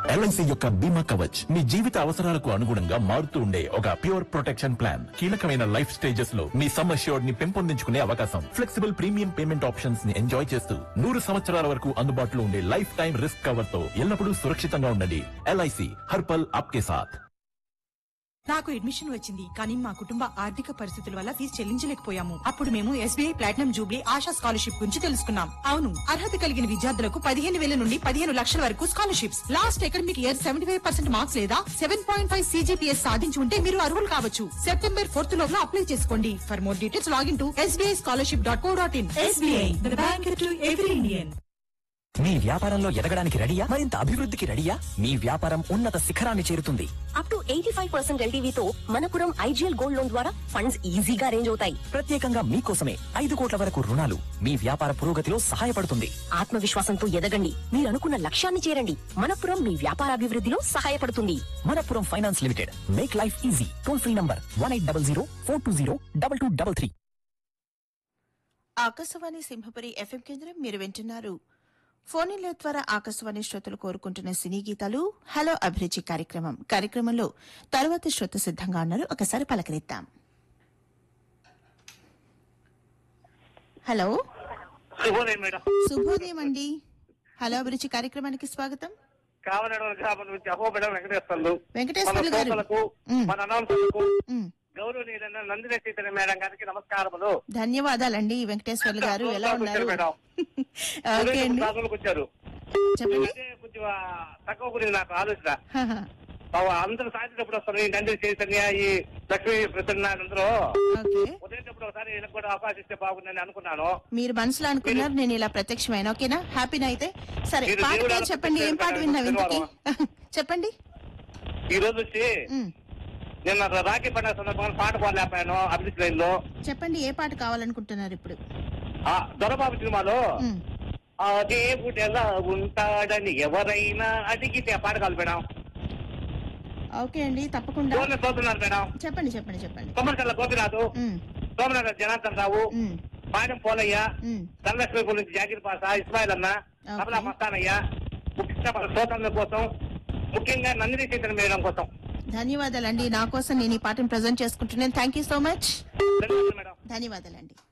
LIC యొక్క బీమా కవచ్ మీ జీవిత అవసరాలకు అనుగుణంగా మారుతూ ఉండే ఒక ప్యూర్ ప్రొటెక్షన్ ప్లాన్. కీలకమైన లైఫ్ స్టేజెస్ లో మీ సమ్ అష్యూర్డ్ ని పెంపొందించుకునే అవకాశం, ఫ్లెక్సిబుల్ ప్రీమియం పేమెంట్ ఆప్షన్స్ ని ఎంజాయ్ చేస్తూ 100 సంవత్సరాల వరకు అందుబాటులో ఉండే లైఫ్ టైం రిస్క్ కవర్ తో ఎల్లప్పుడూ సురక్షితంగా ఉండండి. ఎల్ఐసి హర్పల్ ఆప్కే సాథ్. నాకు అడ్మిషన్ వచ్చింది, కానీ మా కుటుంబ ఆర్థిక పరిస్థితుల వల్ల ఫీజు చెల్లించలేకపోయాము. అప్పుడు మేము SBI platinum Jubilee ASHA scholarship గురించి తెలుసుకున్నాం. అవును, అర్హత కలిగిన విద్యార్థులకు 15,000 నుండి 15 లక్షల వరకు scholarships. Last academic year 75% marks లేదా 7.5 CGPS సాధించి ఉంటే మీరు అర్హులు కావచ్చు. సెప్టెంబర్ 4th లోపల అప్లై చేసుకోండి. For more details login to sbischolarship.co.in. SBI, the bank to every Indian. మీ వ్యాపారంలో ఎదగడానికి రెడీయా? మరింత అభివృద్ధికి రెడీయా? మీ వ్యాపారం ఉన్నత శిఖరాన్ని చేరుతుంది. Up to 85% LTVతో Manappuram IGL gold loan ద్వారా ఫండ్స్ ఈజీగా అరేంజ్ అవుతాయి. ప్రత్యేకంగా మీకోసమే 5 కోట్ల వరకు రుణాలు మీ వ్యాపార పురోగతిలో సహాయపడుతుంది. ఆత్మవిశ్వాసంతో ఎదగండి, మీరు అనుకున్న లక్ష్యాన్ని చేరండి. మనపురం మీ వ్యాపార అభివృద్ధిలో సహాయపడుతుంది. Manappuram finance limited, make life easy. Toll free number 1800-420-2233. Akashvani Simhapuri FM కేంద్రం మీరు వింటున్నారు. ఫోన్ ఇన్ల ద్వారా ఆకాశవాణి శ్రోతలు కోరుకుంటున్న సినీ గీతాలు హలో అభిరుచి కార్యక్రమంలో తరువాత శ్రోత సిద్ధంగా ఉన్నారు. ఒకసారి పలకరిద్దాం. హలో, శుభోదయం అండి. హలో అభిరుచి కార్యక్రమానికి స్వాగతం. వెంకటేశ్వర్లు గారు, గౌరవనీయులైన నందిని సీతల మేడం గారికి నమస్కారములు. ధన్యవాదాలండి వెంకటేశ్వర్లు గారు. ఎలా ఉన్నారు? ఓకే అండి, చెప్పండి. కొంచెం తక్కువ గురించి నాకు ఆలోచన. అందరూ సాయంత్రం వస్తారు. ఈ నందిని చైతన్య, ఈ లక్ష్మీ ప్రసన్న అందరూ ఉదయం ఒకసారి వీళ్ళకి కూడా అవకాశం ఇస్తే బాగుందని అనుకున్నాను. మీరు మనసులో అనుకున్నారు, నేను ఇలా ప్రత్యక్షమైన. ఓకేనా, హ్యాపీనా? అయితే సరే, పాట చెప్పండి. ఏం పాట విన్నావు ఇంతకీ? చెప్పండి. ఈ రోజు వచ్చి నిన్న రాఖీ పండుగ సందర్భంగా పాట పాడలేకపోయాను అభిరుచి లైన్ లో. చెప్పండి, ఏ పాట కావాలనుకుంటున్నారు ఇప్పుడు? దొరబాబు సినిమాలో ఆ దేవుడు ఎలా ఉంటాడని ఎవరైనా అడిగితే ఆ పాట కాదు మేడం. ఓకే అండి, తప్పకుండా. చూస్తున్నారు మేడం. చెప్పండి చెప్పండి చెప్పండి. కొమ్మరికల్ల గోపినాథు, సోమనాథ జనార్దన్ రావు, పాడెం పోలయ్య, ధనలక్ష్మీపూర్ నుంచి జాగిర్ పాసా, ఇస్మాయిల్ అన్న, కమలా మస్తానయ్య, ముఖ్యంగా శ్రోతల కోసం, ముఖ్యంగా నందిని చైతన్య మేడం కోసం ధన్యవాదాలండి. నా కోసం నేను ఈ పాటను ప్రజెంట్ చేసుకుంటున్నాను. Thank you so much. ధన్యవాదాలండి.